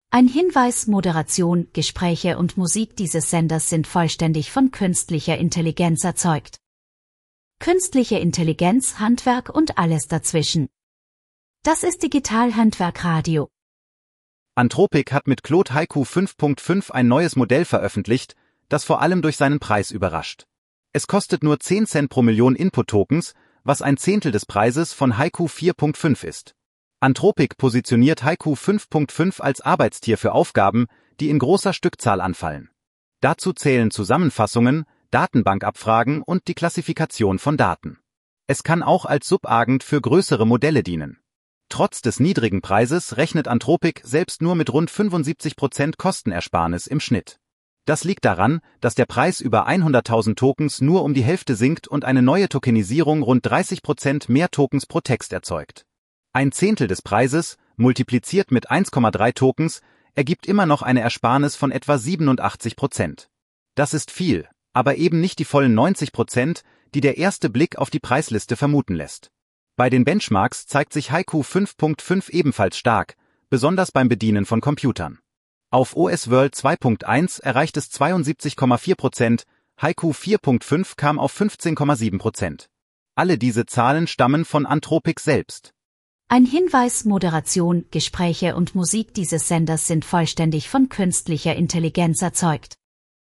Ein Hinweis: Moderation, Gespräche und Musik dieses Senders sind vollständig von künstlicher Intelligenz erzeugt. Künstliche Intelligenz, Handwerk und alles dazwischen. Das ist Digital-Handwerk-Radio. Anthropic hat mit Claude Haiku 5.5 ein neues Modell veröffentlicht, das vor allem durch seinen Preis überrascht. Es kostet nur 10 Cent pro Million Input-Tokens, was ein Zehntel des Preises von Haiku 4.5 ist. Anthropic positioniert Haiku 5.5 als Arbeitstier für Aufgaben, die in großer Stückzahl anfallen. Dazu zählen Zusammenfassungen, Datenbankabfragen und die Klassifikation von Daten. Es kann auch als Subagent für größere Modelle dienen. Trotz des niedrigen Preises rechnet Anthropic selbst nur mit rund 75% Kostenersparnis im Schnitt. Das liegt daran, dass der Preis über 100.000 Tokens nur um die Hälfte sinkt und eine neue Tokenisierung rund 30% mehr Tokens pro Text erzeugt. Ein Zehntel des Preises, multipliziert mit 1,3 Tokens, ergibt immer noch eine Ersparnis von etwa 87%. Das ist viel, aber eben nicht die vollen 90%, die der erste Blick auf die Preisliste vermuten lässt. Bei den Benchmarks zeigt sich Haiku 5.5 ebenfalls stark, besonders beim Bedienen von Computern. Auf OS World 2.1 erreicht es 72,4%, Haiku 4.5 kam auf 15,7%. Alle diese Zahlen stammen von Anthropic selbst. Ein Hinweis: Moderation, Gespräche und Musik dieses Senders sind vollständig von künstlicher Intelligenz erzeugt.